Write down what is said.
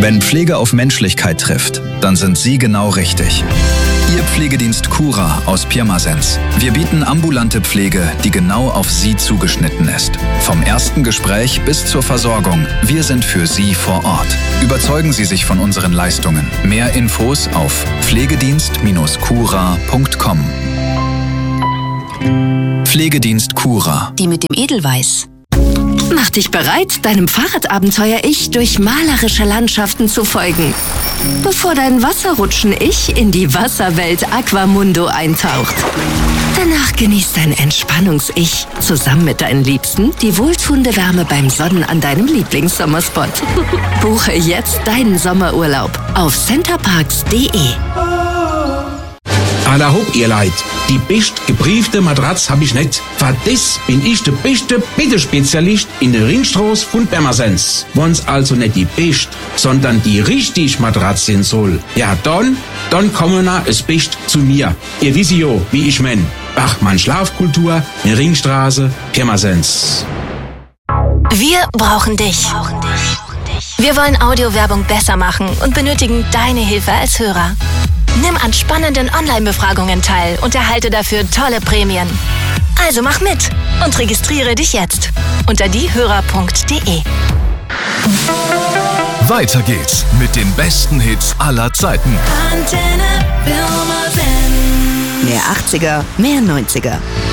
Wenn Pflege auf Menschlichkeit trifft, dann sind Sie genau richtig. Ihr Pflegedienst Cura aus Pirmasens. Wir bieten ambulante Pflege, die genau auf Sie zugeschnitten ist. Vom ersten Gespräch bis zur Versorgung. Wir sind für Sie vor Ort. Überzeugen Sie sich von unseren Leistungen. Mehr Infos auf pflegedienst-cura.com. Pflegedienst Cura. Die mit dem Edelweiß. Mach dich bereit, deinem Fahrradabenteuer-Ich durch malerische Landschaften zu folgen, bevor dein Wasserrutschen-Ich in die Wasserwelt Aquamundo eintaucht. Danach genießt dein Entspannungs-Ich zusammen mit deinen Liebsten die wohltuende Wärme beim Sonnen an deinem Lieblingssommerspot. Buche jetzt deinen Sommerurlaub auf centerparks.de. Alla hopp, ihr Leid. Die best gebriefte Matratz hab ich nicht. Für das bin ich der beste Bittespezialist in der Ringstraße von Pirmasens. Wenn's also nicht die best, sondern die richtig Matratz sein soll, ja dann kommen na es best zu mir. Ihr wisst ja, wie ich mein. Bachmann Schlafkultur in Ringstraße, Pirmasens. Wir brauchen dich. Wir wollen Audiowerbung besser machen und benötigen deine Hilfe als Hörer. Nimm an spannenden Online-Befragungen teil und erhalte dafür tolle Prämien. Also mach mit und registriere dich jetzt unter diehörer.de. Weiter geht's mit den besten Hits aller Zeiten. Mehr 80er, mehr 90er.